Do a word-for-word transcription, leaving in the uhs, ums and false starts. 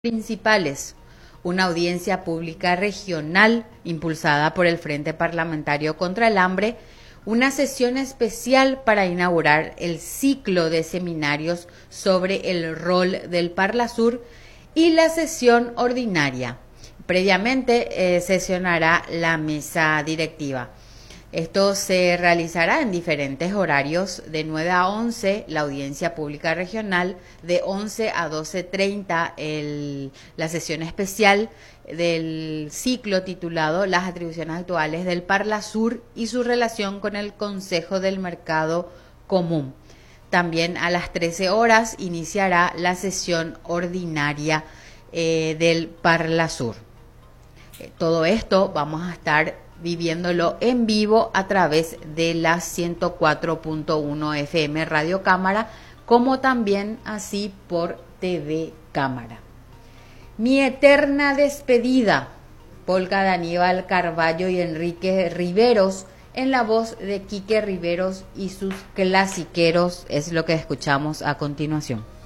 Principales, una audiencia pública regional impulsada por el Frente Parlamentario contra el Hambre, una sesión especial para inaugurar el ciclo de seminarios sobre el rol del Parlasur y la sesión ordinaria. Previamente eh, sesionará la mesa directiva. Esto se realizará en diferentes horarios, de nueve a once la audiencia pública regional, de once a doce treinta el, la sesión especial del ciclo titulado Las atribuciones actuales del Parlasur y su relación con el Consejo del Mercado Común. También a las trece horas iniciará la sesión ordinaria eh, del Parlasur. Eh, todo esto vamos a estar viviéndolo en vivo a través de la ciento cuatro punto uno F M Radio Cámara, como también así por T V Cámara. Mi eterna despedida, polca de Aníbal Carballo y Enrique Riveros, en la voz de Quique Riveros y sus clasiqueros, es lo que escuchamos a continuación.